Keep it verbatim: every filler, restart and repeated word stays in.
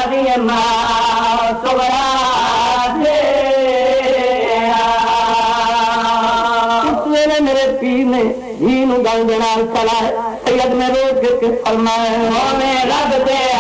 काजी मां सुगरा मेरे पीर ने ही नु गल देना चला सैयद ने रोज के फरमाए रब दे